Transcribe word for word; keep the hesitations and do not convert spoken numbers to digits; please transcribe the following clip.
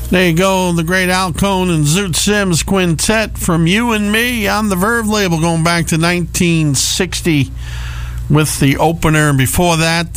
There you go, the great Al Cohn and Zoot Sims Quintet from You and Me on the Verve label going back to nineteen sixty with the opener. And before that,